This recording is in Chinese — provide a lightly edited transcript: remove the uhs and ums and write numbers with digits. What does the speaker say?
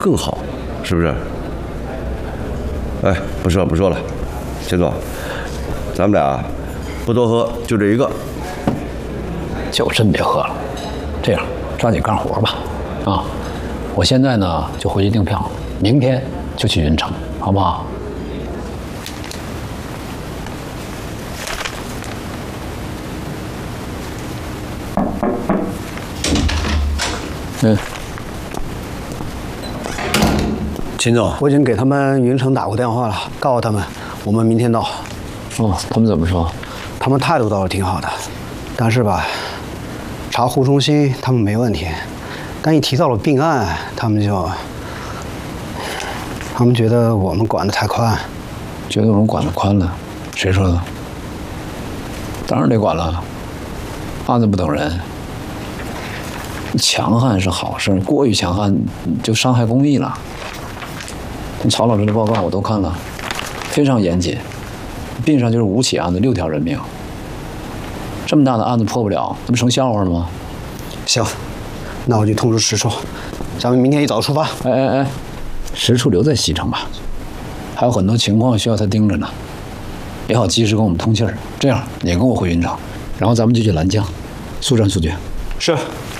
更好，是不是？哎，不说了，钱总，咱们俩不多喝，就这一个。 酒真别喝了，这样抓紧干活吧。啊，我现在呢就回去订票，明天就去云城，好不好？ 秦总，我已经给他们云城打过电话了，告诉他们我们明天到。 哦，他们怎么说？ 他们态度倒是挺好的，但是吧，查胡忠新他们没问题，但一提到了并案，他们觉得我们管得太宽。 觉得我们管得宽了？谁说的？当然得管了，案子不等人。强悍是好事，过于强悍就伤害公益了。曹老师的报告我都看了，非常严谨。并上就是5起案子，6条人命。这么大的案子破不了，那不成笑话了吗？ 行，那我就通知石处，咱们明天一早出发。 哎，石处留在西城吧，还有很多情况需要他盯着呢，也好及时跟我们通气儿。这样，你跟我回云城，然后咱们就去兰江，速战速决。 是。